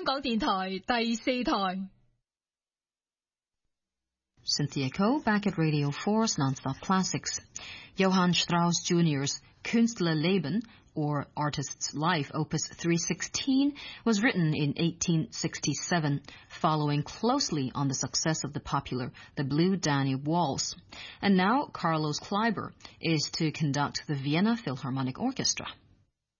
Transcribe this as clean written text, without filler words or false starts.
香港電台第四台。 Cynthia Ko back at Radio 4's Nonstop Classics. Johann Strauss Jr.'s Kunstleben, or Artist's Life, Opus 316, was written in 1867, following closely on the success of the popular The Blue Danube Waltz. And now Carlos Kleiber is to conduct the Vienna Philharmonic Orchestra.